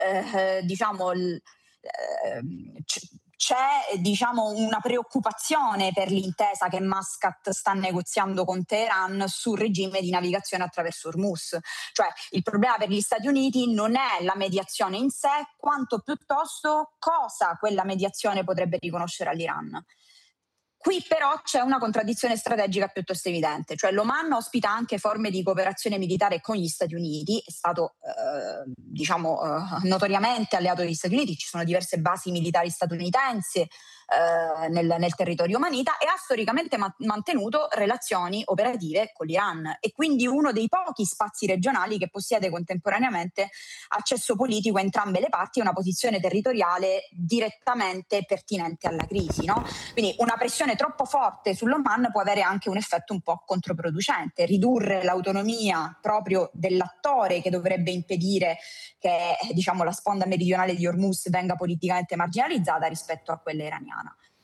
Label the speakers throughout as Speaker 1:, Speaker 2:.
Speaker 1: diciamo, c'è diciamo una preoccupazione per l'intesa che Muscat sta negoziando con Teheran sul regime di navigazione attraverso Hormuz. Cioè il problema per gli Stati Uniti non è la mediazione in sé, quanto piuttosto cosa quella mediazione potrebbe riconoscere all'Iran. Qui però c'è una contraddizione strategica piuttosto evidente, cioè l'Oman ospita anche forme di cooperazione militare con gli Stati Uniti, è stato notoriamente alleato degli Stati Uniti, ci sono diverse basi militari statunitensi nel territorio omanita, e ha storicamente mantenuto relazioni operative con l'Iran, e quindi uno dei pochi spazi regionali che possiede contemporaneamente accesso politico a entrambe le parti e una posizione territoriale direttamente pertinente alla crisi, no? Quindi una pressione troppo forte sull'Oman può avere anche un effetto un po' controproducente, ridurre l'autonomia proprio dell'attore che dovrebbe impedire che diciamo la sponda meridionale di Hormuz venga politicamente marginalizzata rispetto a quella iraniana.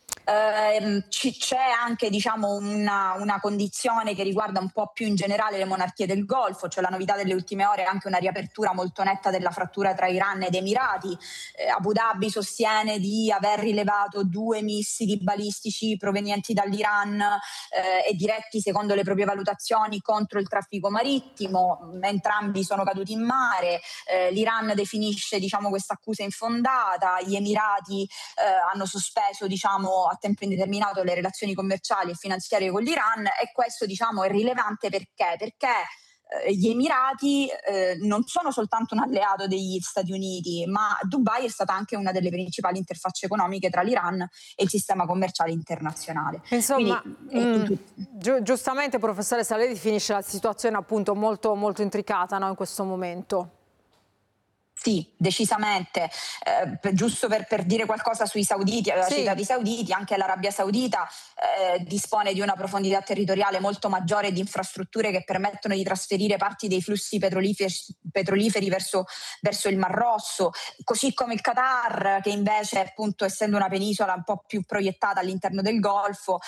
Speaker 1: C'è anche diciamo una condizione che riguarda un po' più in generale le monarchie del Golfo, cioè la novità delle ultime ore è anche una riapertura molto netta della frattura tra Iran ed Emirati. Abu Dhabi sostiene di aver rilevato 2 missili balistici provenienti dall'Iran e diretti secondo le proprie valutazioni contro il traffico marittimo, entrambi sono caduti in mare. L'Iran definisce diciamo questa accusa infondata, gli Emirati hanno sospeso diciamo a tempo indeterminato le relazioni commerciali e finanziarie con l'Iran, e questo diciamo è rilevante perché gli Emirati non sono soltanto un alleato degli Stati Uniti, ma Dubai è stata anche una delle principali interfacce economiche tra l'Iran e il sistema commerciale internazionale.
Speaker 2: Insomma,
Speaker 1: Quindi,
Speaker 2: giustamente, professoressa, lei definisce la situazione appunto molto, molto intricata, no, in questo momento.
Speaker 1: Sì, decisamente. Giusto per dire qualcosa sui sauditi, aveva citato i sauditi, anche l'Arabia Saudita dispone di una profondità territoriale molto maggiore, di infrastrutture che permettono di trasferire parti dei flussi petroliferi verso il Mar Rosso, così come il Qatar, che invece appunto essendo una penisola un po' più proiettata all'interno del Golfo,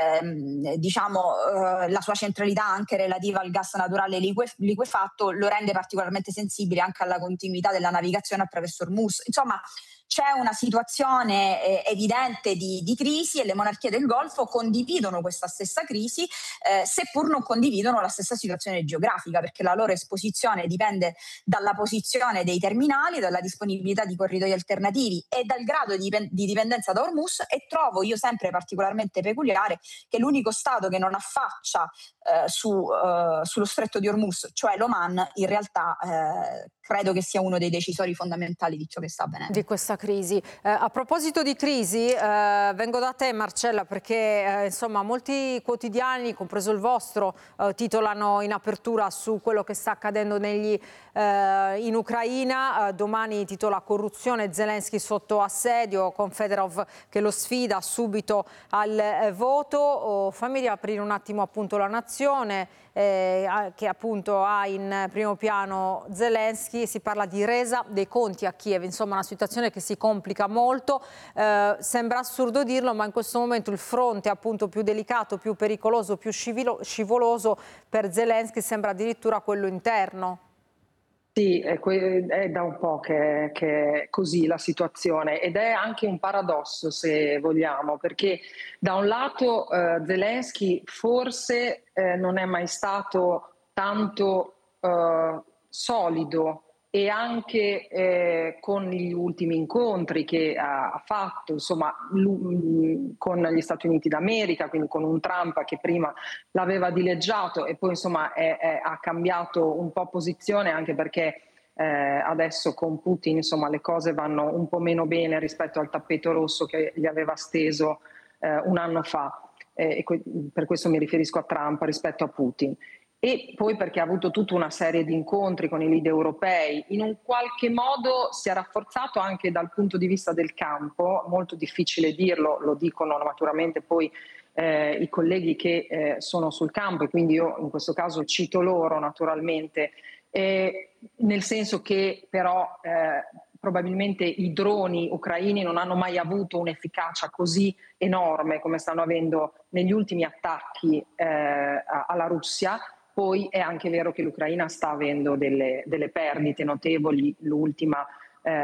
Speaker 1: la sua centralità anche relativa al gas naturale liquefatto lo rende particolarmente sensibile anche alla continuità della navigazione attraverso Hormuz. Insomma, c'è una situazione evidente di crisi, e le monarchie del Golfo condividono questa stessa crisi, seppur non condividono la stessa situazione geografica, perché la loro esposizione dipende dalla posizione dei terminali, dalla disponibilità di corridoi alternativi e dal grado di dipendenza da Hormuz. E trovo io sempre particolarmente peculiare che l'unico Stato che non affaccia sullo stretto di Hormuz, cioè l'Oman, in realtà credo che sia uno dei decisori fondamentali di ciò che sta avvenendo.
Speaker 2: Di questa crisi. A proposito di crisi, vengo da te, Marcella, perché insomma molti quotidiani, compreso il vostro, titolano in apertura su quello che sta accadendo in Ucraina. Domani titola "Corruzione, Zelensky sotto assedio", con Fedorov che lo sfida subito al voto. Fammi riaprire un attimo appunto La Nazione, che appunto ha in primo piano Zelensky. Si parla di resa dei conti a Kiev, insomma una situazione che si complica molto. Sembra assurdo dirlo, ma in questo momento il fronte appunto più delicato, più pericoloso, più scivoloso per Zelensky sembra addirittura quello interno.
Speaker 3: Sì, è da un po' che è così la situazione, ed è anche un paradosso, se vogliamo, perché da un lato Zelensky forse non è mai stato tanto solido, e anche con gli ultimi incontri che ha fatto, insomma, con gli Stati Uniti d'America, quindi con un Trump che prima l'aveva dileggiato e poi insomma ha cambiato un po' posizione, anche perché adesso con Putin insomma le cose vanno un po' meno bene rispetto al tappeto rosso che gli aveva steso un anno fa, e per questo mi riferisco a Trump rispetto a Putin. E poi perché ha avuto tutta una serie di incontri con i leader europei, in un qualche modo si è rafforzato anche dal punto di vista del campo, molto difficile dirlo, lo dicono naturalmente poi i colleghi che sono sul campo, e quindi io in questo caso cito loro naturalmente, nel senso che però probabilmente i droni ucraini non hanno mai avuto un'efficacia così enorme come stanno avendo negli ultimi attacchi alla Russia. Poi è anche vero che l'Ucraina sta avendo delle perdite notevoli, l'ultima